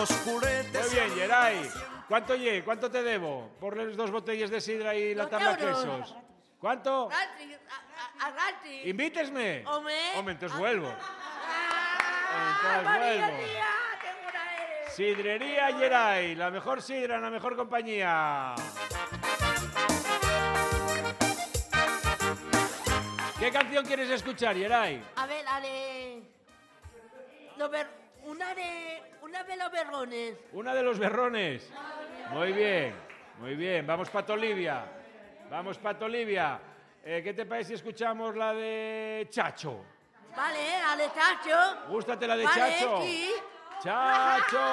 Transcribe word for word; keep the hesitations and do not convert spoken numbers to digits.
los curetes. Muy bien, Geray. ¿Cuánto lle? ¿Cuánto te debo? Por las dos botellas de sidra y la Dos tabla euros. quesos. ¿Cuánto? Gati, a, a, a Gati. Invítesme. Home. Home, entonces vuelvo. Ah, Entonces María vuelvo. tía, qué buena eres. Sidrería Geray, la mejor sidra, la mejor compañía. ¿Qué canción quieres escuchar, Geray? A ver, la de... Los ber- una de... Una de los berrones. Una de los berrones. Muy bien, muy bien. Vamos, Pato Olivia. Vamos, Pato Olivia. Eh, ¿Qué te parece si escuchamos la de Chacho? Vale, la de Chacho. ¿Gústate la de Vale, Chacho? aquí. ¡Chacho!